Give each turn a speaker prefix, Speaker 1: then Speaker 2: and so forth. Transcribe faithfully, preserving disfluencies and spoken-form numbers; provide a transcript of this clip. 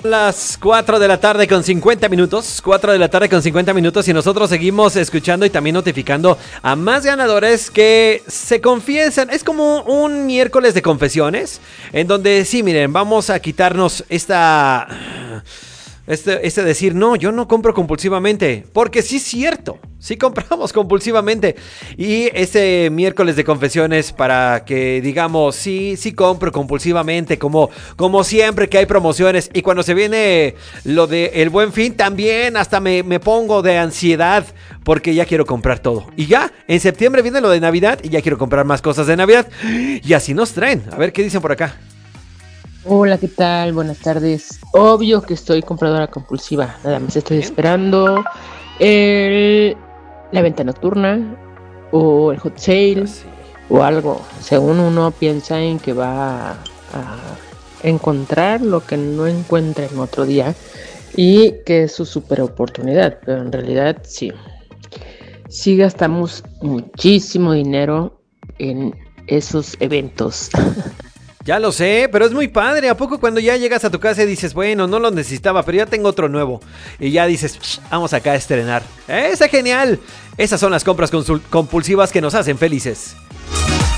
Speaker 1: Las cuatro de la tarde con cincuenta minutos, cuatro de la tarde con cincuenta minutos y nosotros seguimos escuchando y también notificando a más ganadores que se confiesan. Es como un miércoles de confesiones en donde sí, miren, vamos a quitarnos esta... Este, este decir, no, yo no compro compulsivamente, porque sí es cierto, sí compramos compulsivamente. Y ese miércoles de confesiones para que digamos, sí, sí compro compulsivamente, como, como siempre que hay promociones. Y cuando se viene lo de el Buen Fin, también hasta me, me pongo de ansiedad, porque ya quiero comprar todo. Y ya, en septiembre viene lo de Navidad y ya quiero comprar más cosas de Navidad. Y así nos traen, a ver qué dicen por acá.
Speaker 2: Hola, ¿qué tal? Buenas tardes. Obvio que estoy compradora compulsiva. Nada más estoy esperando el, la venta nocturna o el hot sale o algo. Según uno piensa en que va a, a encontrar lo que no encuentra en otro día y que es su super oportunidad. Pero en realidad sí. Sí gastamos muchísimo dinero en esos eventos.
Speaker 1: Ya lo sé, pero es muy padre. ¿A poco cuando ya llegas a tu casa y dices, bueno, no lo necesitaba, pero ya tengo otro nuevo? Y ya dices, vamos acá a estrenar. ¡Eh, está genial! Esas son las compras compulsivas que nos hacen felices.